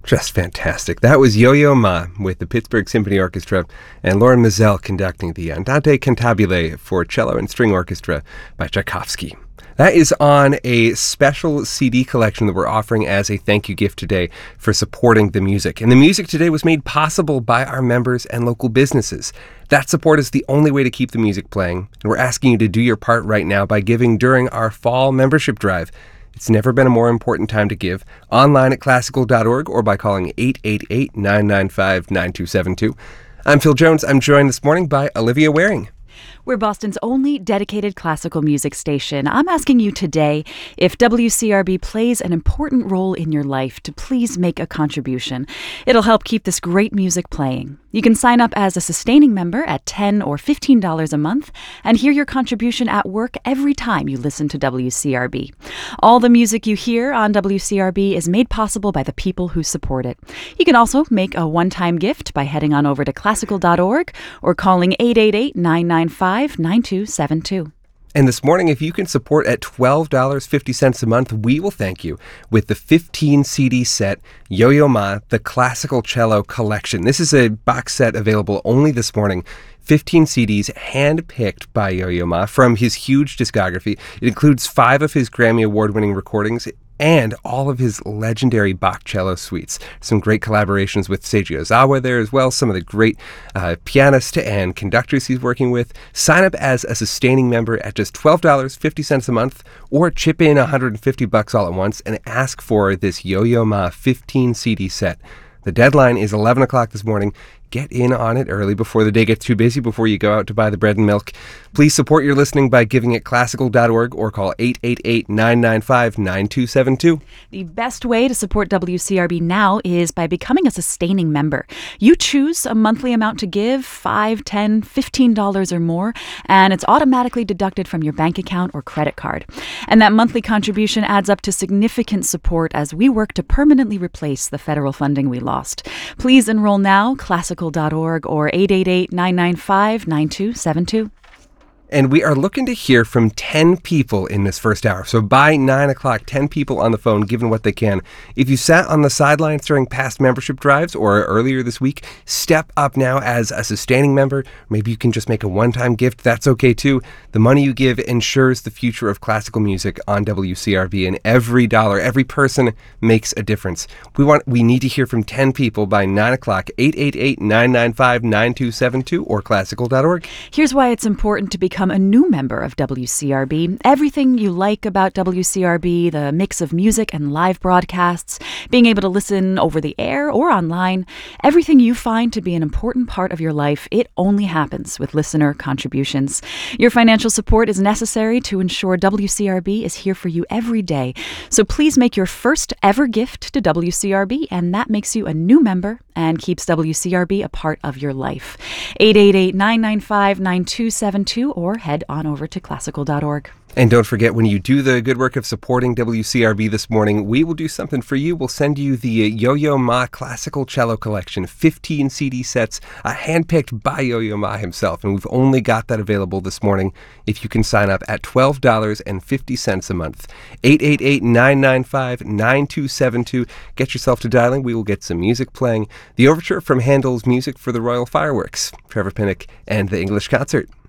Just fantastic. That was Yo-Yo Ma with the Pittsburgh Symphony Orchestra and Lauren Mazel conducting the Andante Cantabile for cello and string orchestra by Tchaikovsky. That is on a special CD collection that we're offering as a thank you gift today for supporting the music. And the music today was made possible by our members and local businesses. That support is the only way to keep the music playing, and we're asking you to do your part right now by giving during our fall membership drive. It's never been a more important time to give. Online at classical.org or by calling 888-995-9272. I'm Phil Jones. I'm joined this morning by Olivia Waring. We're Boston's only dedicated classical music station. I'm asking you today if WCRB plays an important role in your life to please make a contribution. It'll help keep this great music playing. You can sign up as a sustaining member at $10 or $15 a month and hear your contribution at work every time you listen to WCRB. All the music you hear on WCRB is made possible by the people who support it. You can also make a one-time gift by heading on over to classical.org or calling 888-995-9272. And this morning, if you can support at $12.50 a month, we will thank you with the 15 CD set Yo-Yo Ma, the Classical Cello Collection. This is a box set available only this morning. 15 CDs handpicked by Yo-Yo Ma from his huge discography. It includes 5 of his Grammy Award-winning recordings and all of his legendary Bach cello suites. Some great collaborations with Seiji Ozawa there as well, some of the great pianists and conductors he's working with. Sign up as a sustaining member at just $12.50 a month or chip in $150 all at once and ask for this Yo-Yo Ma 15 CD set. The deadline is 11 o'clock this morning. Get in on it early before the day gets too busy, before you go out to buy the bread and milk. Please support your listening by giving at classical.org or call 888-995-9272. The best way to support WCRB now is by becoming a sustaining member. You choose a monthly amount to give, $5, $10, $15 or more, and it's automatically deducted from your bank account or credit card. And that monthly contribution adds up to significant support as we work to permanently replace the federal funding we lost. Please enroll now, classical.org or 888-995-9272. And we are looking to hear from 10 people in this first hour. So by 9 o'clock, 10 people on the phone, given what they can. If you sat on the sidelines during past membership drives or earlier this week, step up now as a sustaining member. Maybe you can just make a one-time gift. That's okay too. The money you give ensures the future of classical music on WCRB, and every dollar, every person makes a difference. We need to hear from 10 people by 9 o'clock, 888-995-9272 or classical.org. Here's why it's important to become a new member of WCRB. Everything you like about WCRB, the mix of music and live broadcasts, being able to listen over the air or online, everything you find to be an important part of your life, it only happens with listener contributions. Your financial support is necessary to ensure WCRB is here for you every day. So please make your first ever gift to WCRB, and that makes you a new member and keeps WCRB a part of your life. 888-995-9272 or head on over to classical.org. And don't forget, when you do the good work of supporting WCRB this morning, we will do something for you. We'll send you the Yo-Yo Ma Classical Cello Collection, 15 CD sets, handpicked by Yo-Yo Ma himself. And we've only got that available this morning if you can sign up at $12.50 a month. 888-995-9272. Get yourself to dialing. We will get some music playing. The overture from Handel's Music for the Royal Fireworks, Trevor Pinnock and the English Concert.